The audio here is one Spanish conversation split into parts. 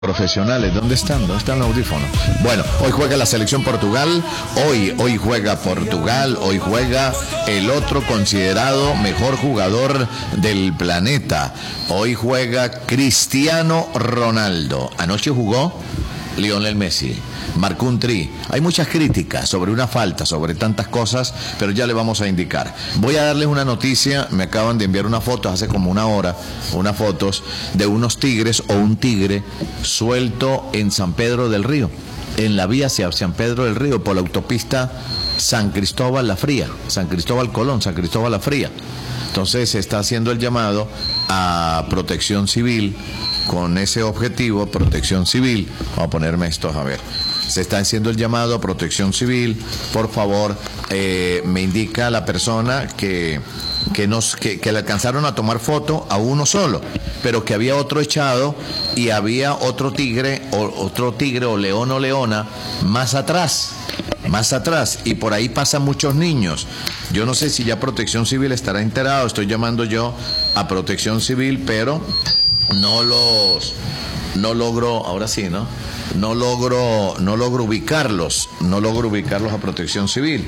Profesionales, ¿dónde están? ¿Dónde están los audífonos? Bueno, hoy juega la selección Portugal, hoy juega Portugal, hoy juega el otro considerado mejor jugador del planeta. Hoy juega Cristiano Ronaldo. Anoche jugó Lionel Messi. Marcó un tri. Hay muchas críticas sobre una falta, sobre tantas cosas, pero ya le vamos a indicar. Voy a darles una noticia. Me acaban de enviar unas fotos hace como una hora, unas fotos de unos tigres o un tigre suelto en San Pedro del Río, en la vía hacia San Pedro del Río, por la autopista San Cristóbal La Fría, San Cristóbal Colón, San Cristóbal La Fría. Entonces se está haciendo el llamado a Protección Civil con ese objetivo, Protección Civil. Vamos a ponerme estos a ver. Se está haciendo el llamado a Protección Civil. Por favor, me indica la persona que le alcanzaron a tomar foto a uno solo, pero que había otro echado y había otro tigre o león o leona más atrás, y por ahí pasan muchos niños. Yo no sé si ya Protección Civil estará enterado. Estoy llamando yo a Protección Civil, pero no logro, ahora sí, ¿no? No logro ubicarlos a Protección Civil.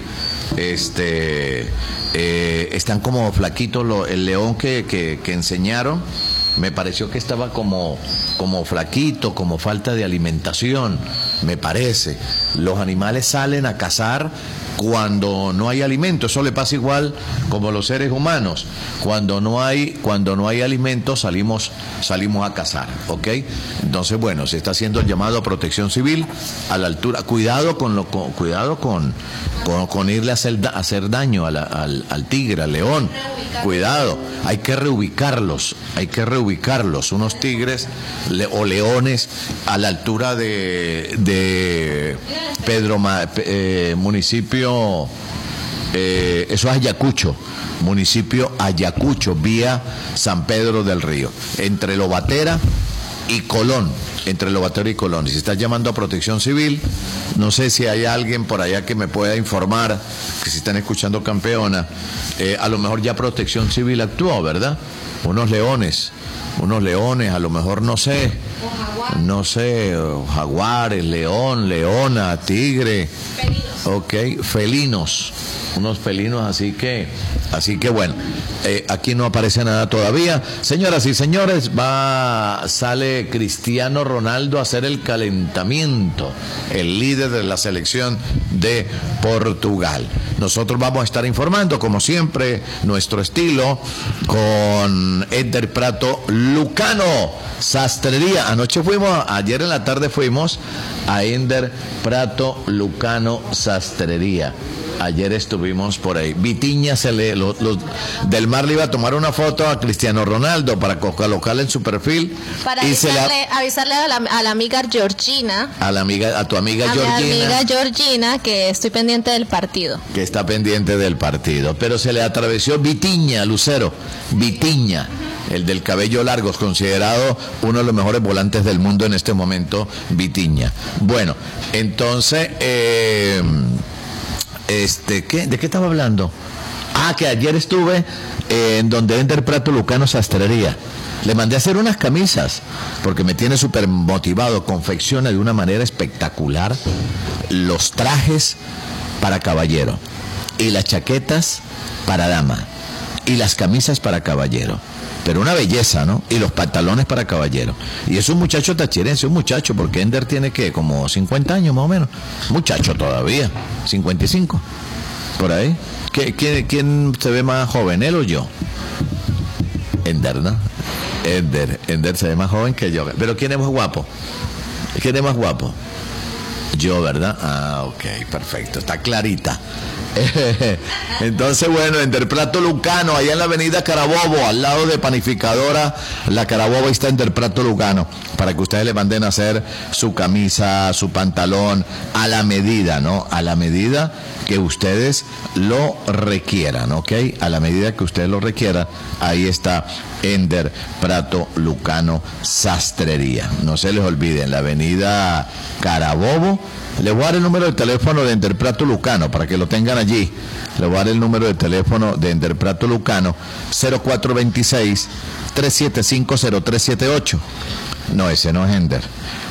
Están como flaquitos. El león que enseñaron, me pareció que estaba como flaquito, como falta de alimentación, me parece. Los animales salen a cazar cuando no hay alimento. Eso le pasa igual como los seres humanos. Cuando no hay alimento salimos a cazar, ¿ok? Entonces, bueno, se está haciendo el llamado a Protección Civil a la altura. Cuidado con irle a hacer daño al tigre, al león. Cuidado, hay que reubicarlos. Unos tigres o leones a la altura de Pedro, municipio, eso es Ayacucho, municipio Ayacucho, vía San Pedro del Río, entre Lobatera y Colón. Y se está llamando a Protección Civil. No sé si hay alguien por allá que me pueda informar, que si están escuchando Campeona, a lo mejor ya Protección Civil actuó, ¿verdad? Unos leones, a lo mejor no sé, jaguares, león, leona, tigre, felinos, unos felinos, así que bueno, aquí no aparece nada todavía. Señoras y señores, sale Cristiano Ronaldo a hacer el calentamiento, el líder de la selección de Portugal. Nosotros vamos a estar informando, como siempre, nuestro estilo, con Ender Prato Lucano, sastrería. Ayer en la tarde fuimos a Ender Prato Lucano, sastrería. Ayer estuvimos por ahí. Vitiña del Mar le iba a tomar una foto a Cristiano Ronaldo para colocarle en su perfil. Para avisarle a la amiga Georgina. A tu amiga Georgina. A mi amiga Georgina, que estoy pendiente del partido. Que está pendiente del partido. Pero se le atravesó Vitiña, Lucero. Vitiña, el del cabello largo, es considerado uno de los mejores volantes del mundo en este momento, Vitiña. Bueno, entonces... ¿de qué estaba hablando? Que ayer estuve en donde Ender Prato Lucano Sastrería. Le mandé a hacer unas camisas porque me tiene súper motivado. Confecciona de una manera espectacular los trajes para caballero y las chaquetas para dama y las camisas para caballero. Pero una belleza, ¿no? Y los pantalones para caballero. Y es un muchacho tachirense, un muchacho, porque Ender tiene que como 50 años más o menos. Muchacho todavía, 55, por ahí. ¿Quién se ve más joven, él o yo? Ender, ¿no? Ender se ve más joven que yo. Pero ¿quién es más guapo? ¿Quién es más guapo? Yo, ¿verdad? Ok, perfecto, está clarita. Entonces, bueno, Ender Prato Lucano, allá en la avenida Carabobo, al lado de Panificadora La Carabobo, está Ender Prato Lucano, para que ustedes le manden a hacer su camisa, su pantalón, a la medida, ¿no? A la medida que ustedes lo requieran, ¿ok? A la medida que ustedes lo requieran, ahí está Ender Prato Lucano Sastrería. No se les olviden, la avenida Carabobo. Le voy a dar el número de teléfono de Ender Prato Lucano para que lo tengan allí. Le voy a dar el número de teléfono de Ender Prato Lucano, 0426-375-0378. No, ese no es Ender.